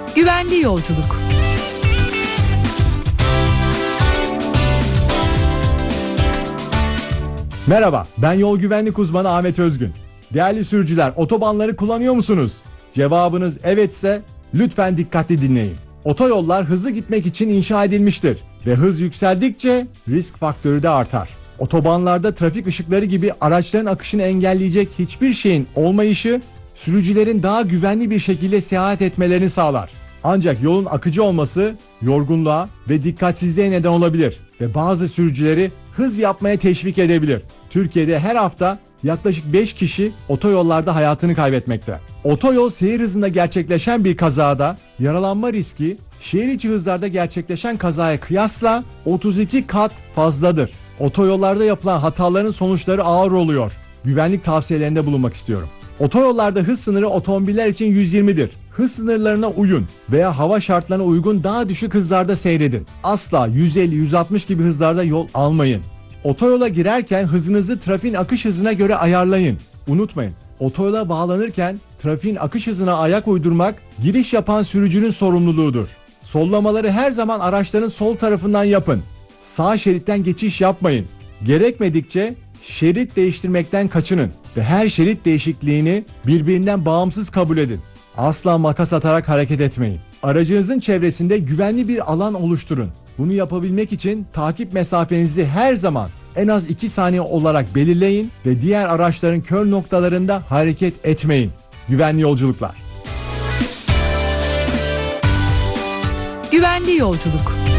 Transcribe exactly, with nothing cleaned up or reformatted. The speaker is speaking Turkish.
Güvenli yolculuk. Merhaba, ben yol güvenlik uzmanı Ahmet Özgün. Değerli sürücüler, otobanları kullanıyor musunuz? Cevabınız evetse lütfen dikkatli dinleyin. Otoyollar hızlı gitmek için inşa edilmiştir ve hız yükseldikçe risk faktörü de artar. Otobanlarda trafik ışıkları gibi araçların akışını engelleyecek hiçbir şeyin olmayışı sürücülerin daha güvenli bir şekilde seyahat etmelerini sağlar. Ancak yolun akıcı olması yorgunluğa ve dikkatsizliğe neden olabilir ve bazı sürücüleri hız yapmaya teşvik edebilir. Türkiye'de her hafta yaklaşık beş kişi otoyollarda hayatını kaybetmekte. Otoyol seyir hızında gerçekleşen bir kazada yaralanma riski şehir içi hızlarda gerçekleşen kazaya kıyasla otuz iki kat fazladır. Otoyollarda yapılan hataların sonuçları ağır oluyor. Güvenlik tavsiyelerinde bulunmak istiyorum. Otoyollarda hız sınırı otomobiller için yüz yirmidir. Hız sınırlarına uyun veya hava şartlarına uygun daha düşük hızlarda seyredin. Asla yüz elli yüz altmış gibi hızlarda yol almayın. Otoyola girerken hızınızı trafiğin akış hızına göre ayarlayın. Unutmayın, otoyola bağlanırken trafiğin akış hızına ayak uydurmak giriş yapan sürücünün sorumluluğudur. Sollamaları her zaman araçların sol tarafından yapın. Sağ şeritten geçiş yapmayın. Gerekmedikçe şerit değiştirmekten kaçının ve her şerit değişikliğini birbirinden bağımsız kabul edin. Asla makas atarak hareket etmeyin. Aracınızın çevresinde güvenli bir alan oluşturun. Bunu yapabilmek için takip mesafenizi her zaman en az iki saniye olarak belirleyin ve diğer araçların kör noktalarında hareket etmeyin. Güvenli yolculuklar. Güvenli yolculuk.